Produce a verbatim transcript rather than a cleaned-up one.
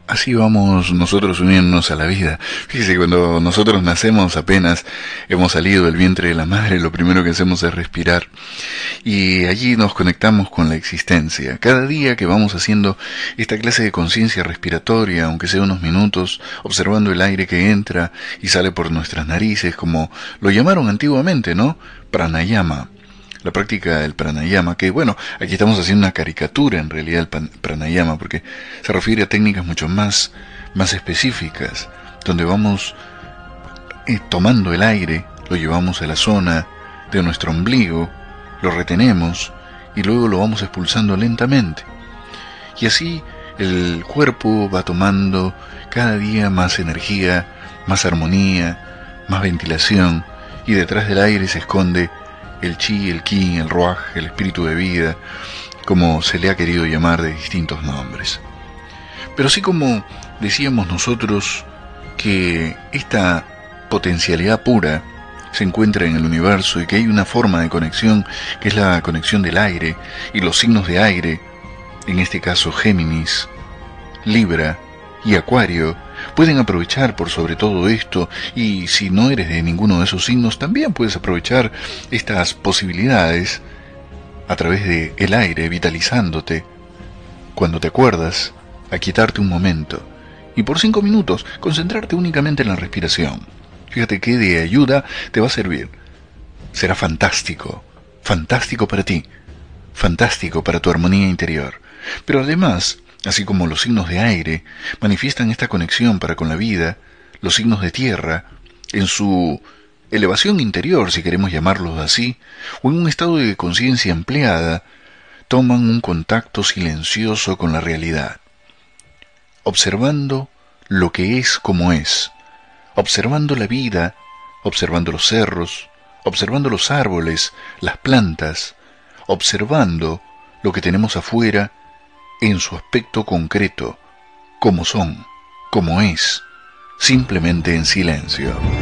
Así vamos nosotros uniéndonos a la vida. Fíjese, cuando nosotros nacemos apenas hemos salido del vientre de la madre, lo primero que hacemos es respirar. Y allí nos conectamos con la existencia. Cada día que vamos haciendo esta clase de conciencia respiratoria, aunque sea unos minutos, observando el aire que entra y sale por nuestras narices, como lo llamaron antiguamente, ¿no? Pranayama. La práctica del pranayama, que bueno, aquí estamos haciendo una caricatura en realidad del pranayama, porque se refiere a técnicas mucho más, más específicas, donde vamos eh, tomando el aire, lo llevamos a la zona de nuestro ombligo, lo retenemos y luego lo vamos expulsando lentamente. Y así el cuerpo va tomando cada día más energía, más armonía, más ventilación, y detrás del aire se esconde el chi, el ki, el ruaj, el espíritu de vida, como se le ha querido llamar de distintos nombres. Pero así como decíamos nosotros que esta potencialidad pura se encuentra en el universo y que hay una forma de conexión que es la conexión del aire y los signos de aire, en este caso Géminis, Libra y Acuario, pueden aprovechar por sobre todo esto, y si no eres de ninguno de esos signos, también puedes aprovechar estas posibilidades a través de el aire, vitalizándote. Cuando te acuerdas, a quietarte un momento, y por cinco minutos concentrarte únicamente en la respiración. Fíjate que de ayuda te va a servir. Será fantástico, fantástico para ti, fantástico para tu armonía interior. Pero además, así como los signos de aire manifiestan esta conexión para con la vida, los signos de tierra, en su elevación interior, si queremos llamarlos así, o en un estado de conciencia ampliada, toman un contacto silencioso con la realidad, observando lo que es como es, observando la vida, observando los cerros, observando los árboles, las plantas, observando lo que tenemos afuera, en su aspecto concreto, como son, como es, simplemente en silencio.